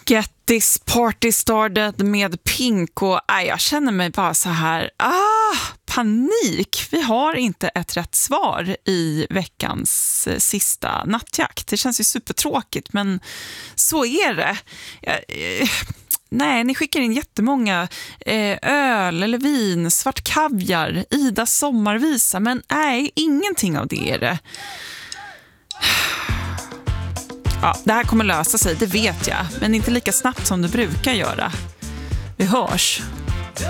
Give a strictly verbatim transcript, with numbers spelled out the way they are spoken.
Get this party started med Pink och aj, jag känner mig bara så här, ah, panik. Vi har inte ett rätt svar i veckans eh, sista nattjakt. Det känns ju supertråkigt, men så är det. Jag, eh, nej, ni skickar in jättemånga eh, öl eller vin, svart kaviar, Ida sommarvisa, men nej, ingenting av det är det. Ja, det här kommer lösa sig, det vet jag. Men inte lika snabbt som det brukar göra. Vi hörs.